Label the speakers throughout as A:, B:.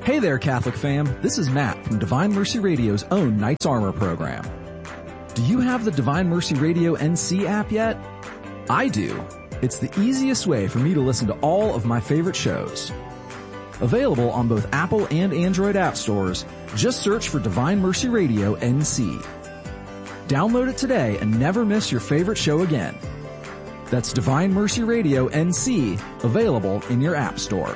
A: Hey there, Catholic fam. This is Matt from Divine Mercy Radio's own Knights Armor program. Do you have the Divine Mercy Radio NC app yet? I do. It's the easiest way for me to listen to all of my favorite shows. Available on both Apple and Android app stores, just search for Divine Mercy Radio NC. Download it today and never miss your favorite show again. That's Divine Mercy Radio NC, available in your app store.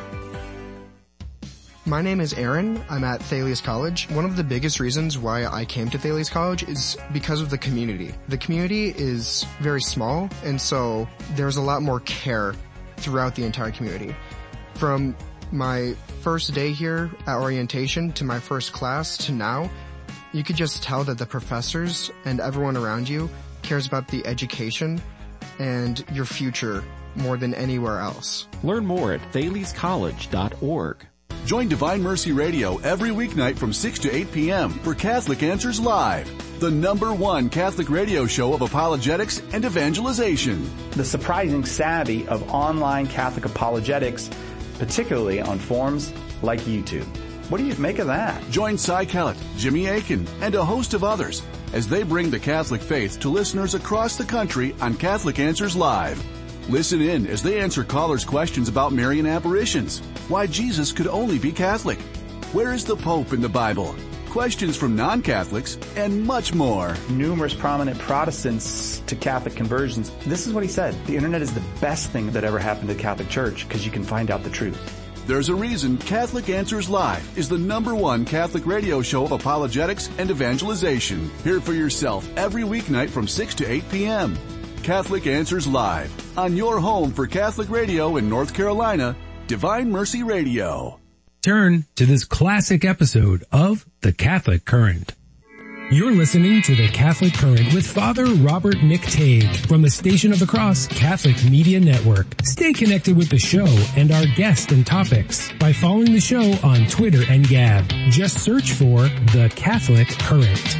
B: My name is Aaron. I'm at Thales College. One of the biggest reasons why I came to Thales College is because of the community. The community is very small, and so there's a lot more care throughout the entire community. From my first day here at orientation to my first class to now, you could just tell that the professors and everyone around you cares about the education and your future more than anywhere else.
C: Learn more at thalescollege.org.
D: Join Divine Mercy Radio every weeknight from 6 to 8 p.m. for Catholic Answers Live, the #1 Catholic radio show of apologetics and evangelization.
E: The surprising savvy of online Catholic apologetics, particularly on forums like YouTube. What do you make of that?
D: Join Cy Kellett, Jimmy Akin, and a host of others as they bring the Catholic faith to listeners across the country on Catholic Answers Live. Listen in as they answer callers' questions about Marian apparitions, why Jesus could only be Catholic, where is the Pope in the Bible, questions from non-Catholics, and much more.
E: Numerous prominent Protestants to Catholic conversions. This is what he said. The internet is the best thing that ever happened to the Catholic Church because you can find out the truth.
D: There's a reason Catholic Answers Live is the #1 Catholic radio show of apologetics and evangelization. Hear it for yourself every weeknight from 6 to 8 p.m. Catholic Answers Live, on your home for Catholic radio in North Carolina, Divine Mercy Radio.
F: Turn to this classic episode of The Catholic Current. You're listening to The Catholic Current with Father Robert McTague from the Station of the Cross Catholic Media Network. Stay connected with the show and our guests and topics by following the show on Twitter and Gab. Just search for The Catholic Current.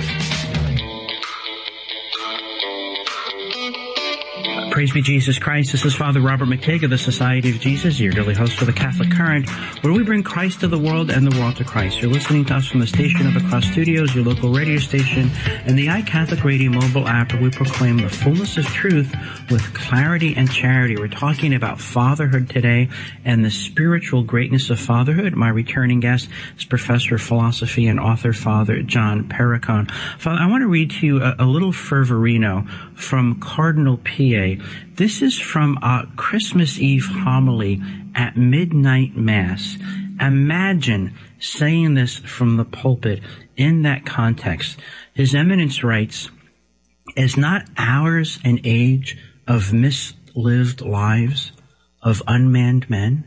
G: Praise be Jesus Christ. This is Father Robert McTague of the Society of Jesus, your daily host for the Catholic Current, where we bring Christ to the world and the world to Christ. You're listening to us from the Station of the Cross Studios, your local radio station, and the iCatholic Radio mobile app, where we proclaim the fullness of truth with clarity and charity. We're talking about fatherhood today and the spiritual greatness of fatherhood. My returning guest is Professor of Philosophy and author Father John Perricone. Father, I want to read to you a little fervorino from Cardinal Pie. This is from a Christmas Eve homily at midnight Mass. Imagine saying this from the pulpit in that context. His Eminence writes, "Is not ours an age of mislived lives, of unmanned men?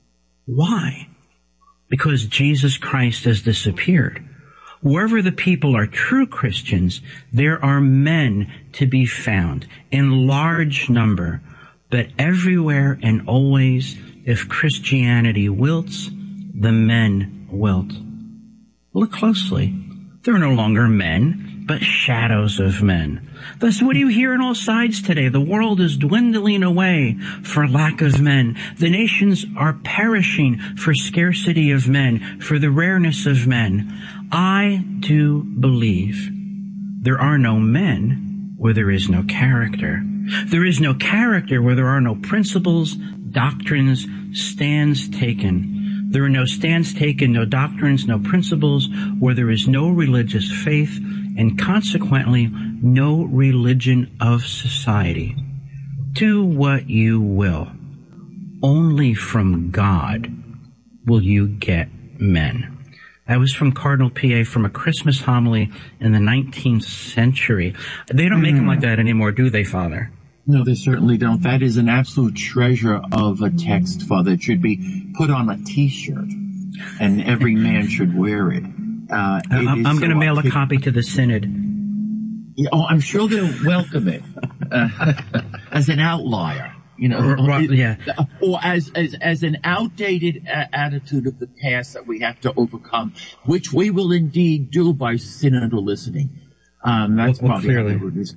G: Why? Because Jesus Christ has disappeared. Wherever the people are true Christians, there are men to be found in large number, but everywhere and always, if Christianity wilts, the men wilt." Look closely. There are no longer men, but shadows of men. Thus, what do you hear on all sides today? The world is dwindling away for lack of men. The nations are perishing for scarcity of men, for the rareness of men. I do believe there are no men where there is no character. There is no character where there are no principles, doctrines, stands taken. There are no stands taken, no doctrines, no principles, where there is no religious faith, and consequently no religion of society. Do what you will. Only from God will you get men. That was from Cardinal Pie from a Christmas homily in the 19th century. They don't make them like that anymore, do they, Father?
H: No, they certainly don't. That is an absolute treasure of a text, Father. It should be put on a T-shirt, and every man should wear it.
G: I'm going to mail a copy to the Synod.
H: Yeah, I'm sure they'll welcome it as an outlier. You know,
G: yeah,
H: or as an outdated attitude of the past that we have to overcome, which we will indeed do by synodal listening. That's probably how they would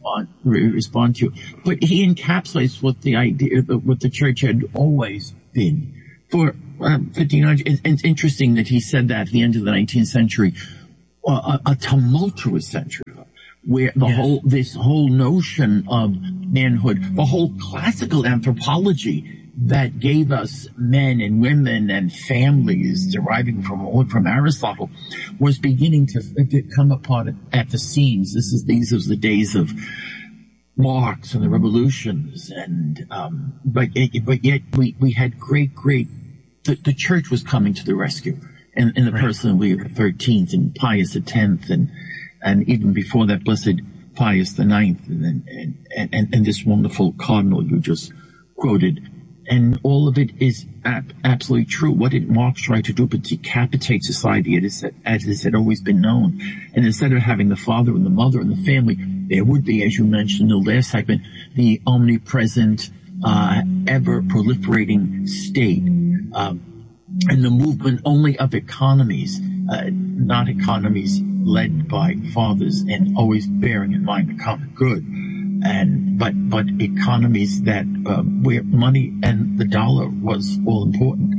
H: respond to. But he encapsulates what the idea, what the church had always been, for 1500. It's interesting that he said that at the end of the 19th century, a tumultuous century, where this whole notion of manhood, the whole classical anthropology that gave us men and women and families deriving from Aristotle was beginning to come apart at the seams. These are the days of Marx and the revolutions, and but yet we had the church was coming to the rescue in the person of Leo XIII and Pius X and even before that, Blessed Pius IX and this wonderful cardinal you just quoted. And all of it is absolutely true. What did Marx try to do but decapitate society as it had always been known? And instead of having the father and the mother and the family, there would be, as you mentioned in the last segment, the omnipresent, ever-proliferating state, and the movement only of economies, not economies led by fathers and always bearing in mind the common good. But economies that where money and the dollar was all important.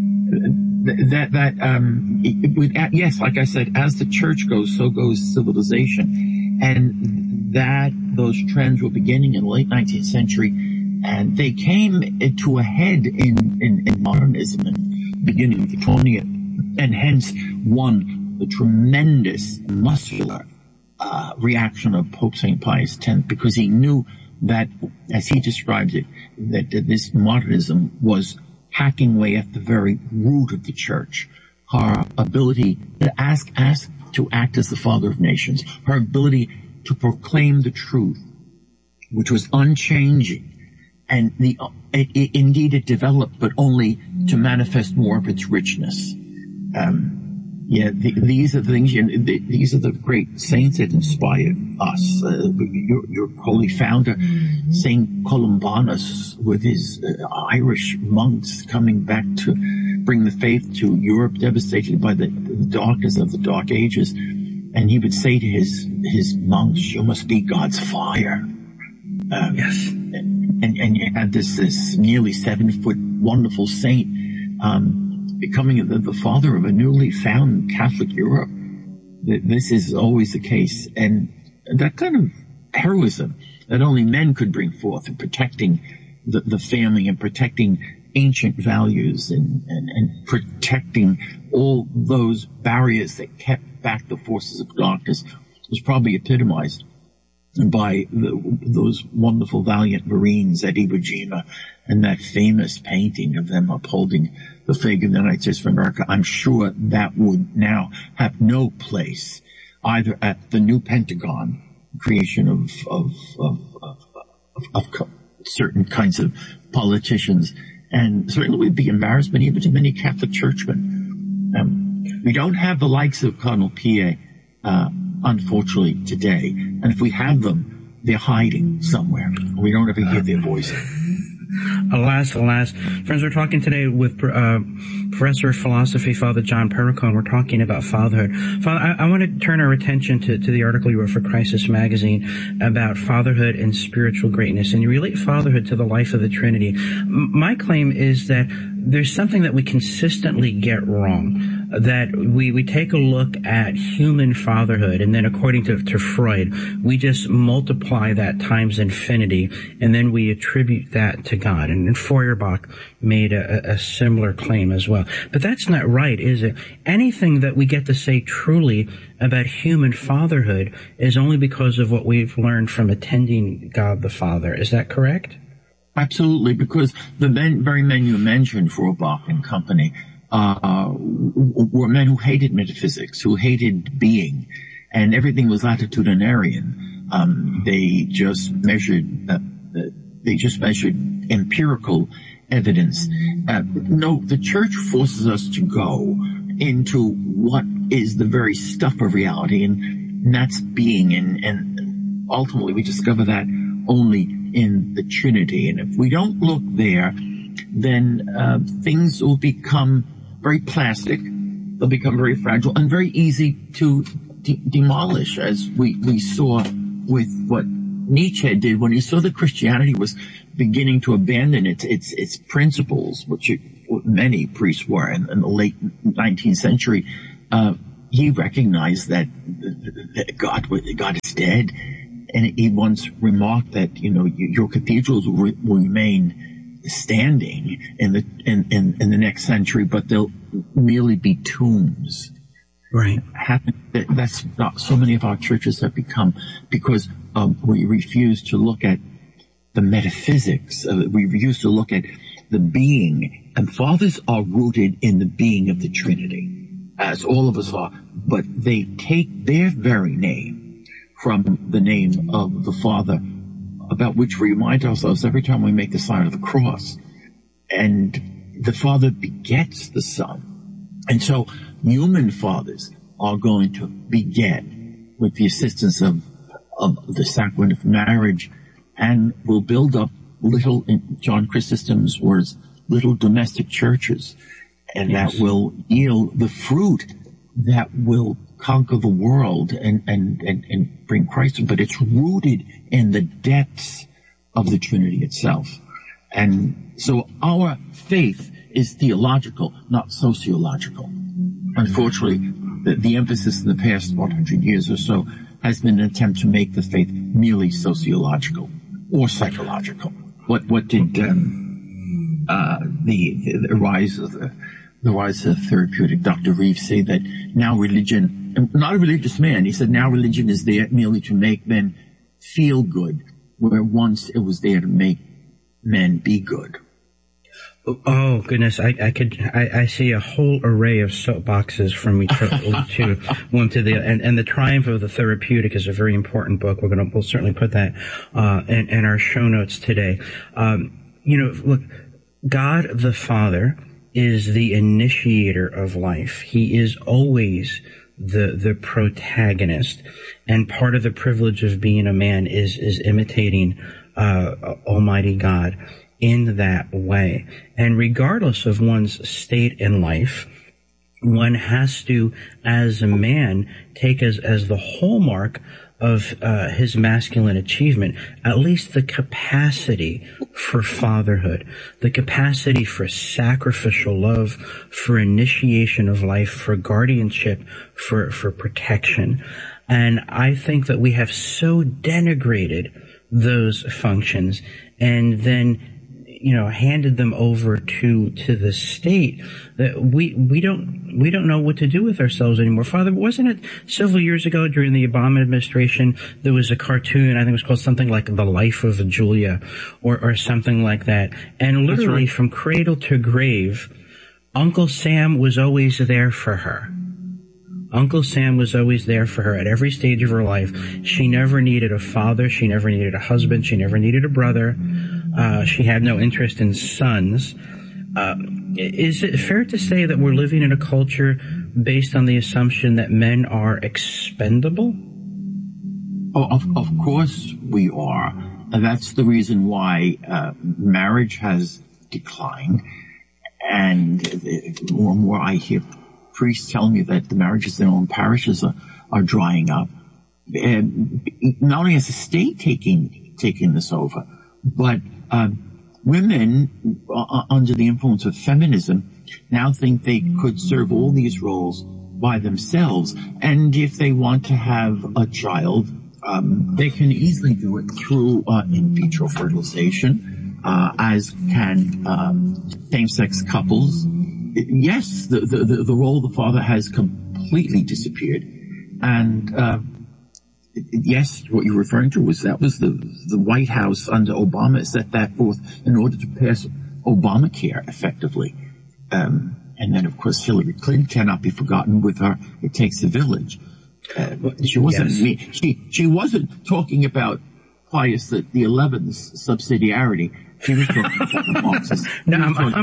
H: Yes, like I said, as the church goes, so goes civilization, and those trends were beginning in the late 19th century, and they came to a head in modernism and beginning of the 20th, and hence won the tremendous muscular reaction of Pope St. Pius X, because he knew that, as he describes it, that this modernism was hacking away at the very root of the church. Her ability to act as the father of nations, her ability to proclaim the truth, which was unchanging, and indeed it developed, but only to manifest more of its richness. These are the things. These are the great saints that inspired us. Your holy founder, Saint Columbanus, with his Irish monks coming back to bring the faith to Europe, devastated by the darkness of the Dark Ages, and he would say to his monks, "You must be God's fire."
G: Yes.
H: And you had this nearly 7-foot wonderful saint. Becoming the father of a newly found Catholic Europe. This is always the case. And that kind of heroism that only men could bring forth in protecting the family and protecting ancient values and protecting all those barriers that kept back the forces of darkness was probably epitomized by those wonderful valiant Marines at Iwo Jima and that famous painting of them upholding the flag of the United States of America. I'm sure that would now have no place either at the new Pentagon, creation of certain kinds of politicians, and certainly would be embarrassment even to many Catholic churchmen. We don't have the likes of Cardinal Pie, unfortunately, today. And if we have them, they're hiding somewhere. We don't ever hear their voices.
G: Alas. Friends, we're talking today with Professor of Philosophy, Father John Perricone. We're talking about fatherhood. Father, I want to turn our attention to the article you wrote for Crisis Magazine about fatherhood and spiritual greatness. And you relate fatherhood to the life of the Trinity. My claim is that there's something that we consistently get wrong. That we take a look at human fatherhood, and then according to Freud, we just multiply that times infinity, and then we attribute that to God. And Feuerbach made a similar claim as well. But that's not right, is it? Anything that we get to say truly about human fatherhood is only because of what we've learned from attending God the Father. Is that correct?
H: Absolutely, because the very men you mentioned, Feuerbach and company, were men who hated metaphysics, who hated being, and everything was latitudinarian. They just measured empirical evidence. No, the church forces us to go into what is the very stuff of reality, and that's being, and ultimately we discover that only in the Trinity. And if we don't look there, then things will become very plastic, they'll become very fragile and very easy to demolish, as we saw with what Nietzsche did when he saw that Christianity was beginning to abandon its principles, which many priests were in the late 19th century, he recognized that God is dead. And he once remarked that, your cathedrals will remain standing in the next century, but they'll merely be tombs.
G: Right.
H: That's not so many of our churches have become, because we refuse to look at the metaphysics. We refuse to look at the being. And fathers are rooted in the being of the Trinity, as all of us are. But they take their very name from the name of the Father, about which we remind ourselves every time we make the sign of the cross. And the Father begets the Son. And so human fathers are going to beget with the assistance of the sacrament of marriage, and will build up little, in John Chrysostom's words, little domestic churches, and that will yield the fruit that will conquer the world and bring Christ. But it's rooted in the depths of the Trinity itself. And so our faith is theological, not sociological. Unfortunately, the emphasis in the past 100 years or so has been an attempt to make the faith merely sociological or psychological. What did the rise of therapeutic Dr. Reeves say that now religion, not a religious man, he said now religion is there merely to make men feel good, where once it was there to make men be good.
G: Oh goodness, I see a whole array of soapboxes from each to one to the and the Triumph of the Therapeutic is a very important book. We'll certainly put that in our show notes today. Look, God the Father is the initiator of life. He is always the protagonist, and part of the privilege of being a man is imitating Almighty God in that way. And regardless of one's state in life, one has to, as a man, take as the hallmark of his masculine achievement, at least the capacity for fatherhood, the capacity for sacrificial love, for initiation of life, for guardianship, for protection. And I think that we have so denigrated those functions and then handed them over to the state that we don't know what to do with ourselves anymore. Father, wasn't it several years ago during the Obama administration, there was a cartoon, I think it was called something like The Life of Julia or something like that. And literally from cradle to grave, Uncle Sam was always there for her. Uncle Sam was always there for her at every stage of her life. She never needed a father. She never needed a husband. She never needed a brother. She had no interest in sons. Is it fair to say that we're living in a culture based on the assumption that men are expendable?
H: Oh, of course we are. And that's the reason why marriage has declined. And more and more I hear priests tell me that the marriages in their own parishes are drying up. And not only has the state taking this over, but women, under the influence of feminism, now think they could serve all these roles by themselves. And if they want to have a child, they can easily do it through in vitro fertilization, as can same-sex couples. Yes, the role of the father has completely disappeared. And yes, what you're referring to was the White House under Obama set that forth in order to pass Obamacare effectively. And then, of course, Hillary Clinton cannot be forgotten with her "It Takes a Village." She wasn't she wasn't talking about Pius the 11th's subsidiarity. She was talking about the Marxist.
G: No,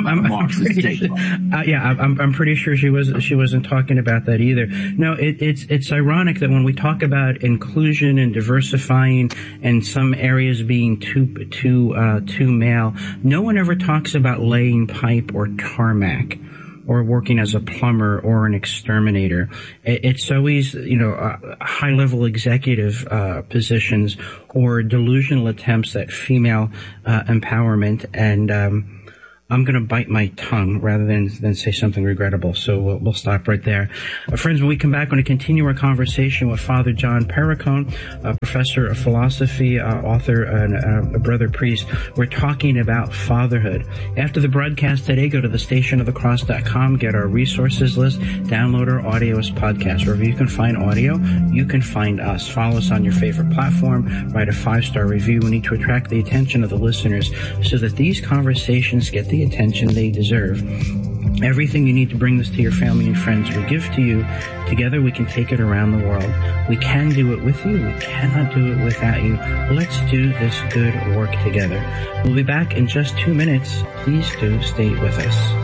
G: I'm pretty sure she wasn't talking about that either. No, it's ironic that when we talk about inclusion and diversifying and some areas being too male, no one ever talks about laying pipe or tarmac or working as a plumber or an exterminator. It's always, high-level executive positions or delusional attempts at female empowerment. And I'm going to bite my tongue rather than say something regrettable. So we'll stop right there. Friends, when we come back, we're going to continue our conversation with Father John Perricone, a professor of philosophy, author, and a brother priest. We're talking about fatherhood. After the broadcast today, go to thestationofthecross.com, get our resources list, download our audio as podcast. Wherever you can find audio, you can find us. Follow us on your favorite platform. Write a 5-star review. We need to attract the attention of the listeners so that these conversations get the attention they deserve. Everything you need to bring this to your family and friends, we give to you. Together we can take it around the world. We can do it with you. We cannot do it without you. Let's do this good work together. We'll be back in just 2 minutes. Please do stay with us.